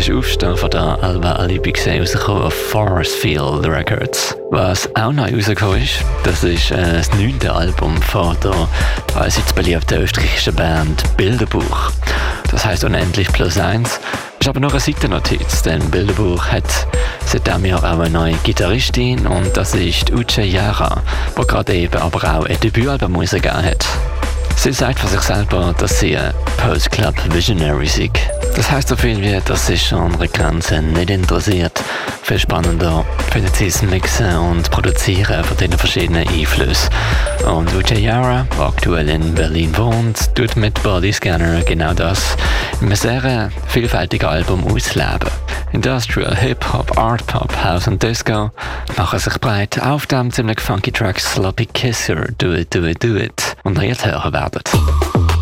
ist Aufstehen von der Alba Alibi rausgekommen auf Force Field Records. Was auch neu rausgekommen ist, das ist das 9. Album von der allseits beliebten österreichischen Band Bilderbuch. Das heisst unendlich +1. Ist aber noch eine Seitennotiz, denn Bilderbuch hat seit diesem Jahr auch eine neue Gitarristin und das ist Uche Yara, die gerade eben aber auch ein Debütalbum rausgegeben hat. Sie sagt von sich selber, dass sie ein Post-Club Visionary sei. Das heisst so viel wie, dass sie Genre Grenzen nicht interessiert. Viel spannender findet sie das Mixen und Produzieren von diesen verschiedenen Einflüssen. Und Uche Yara, die aktuell in Berlin wohnt, tut mit Bodyscanner genau das in einem sehr vielfältigen Album ausleben. Industrial, Hip-Hop, Art-Pop, House und Disco machen sich breit auf dem ziemlich funky Track Sloppy Kisser Do It, Do It, Do It und ihr jetzt hören werdet.